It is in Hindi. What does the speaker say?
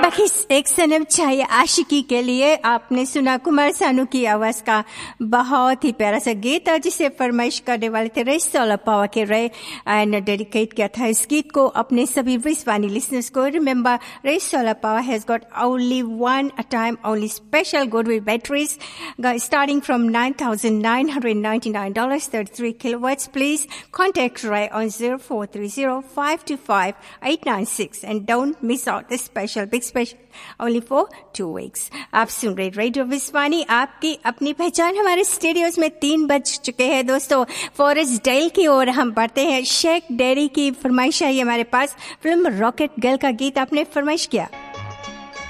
बाकी एक सनम चाहिए आशिकी के लिए आपने सुना कुमार सानू की आवाज का बहुत ही प्यारा सा गीत और जिसे फरमाइश करने वाले थे रे सोलर पावर के रे एंड डेडिकेट किया था इस गीत को अपने सभी विश्वानी लिसनर्स को। रिमेंबर रे solar power has got only one a time only special goodwill batteries starting from $9,999 33 kilowatts. Please contact Ray on 0430-525-896 and don't miss out this special big special only for 2 weeks. आप सुन रहे रेडियो विश्वानी, आपकी अपनी पहचान। हमारे स्टूडियोज में 3 बज चुके हैं दोस्तों। फॉरेस्ट डेल की ओर हम बढ़ते हैं। शेख डेरी की फरमाइश आई हमारे पास। फिल्म रॉकेट गर्ल का गीत आपने फरमाइश किया।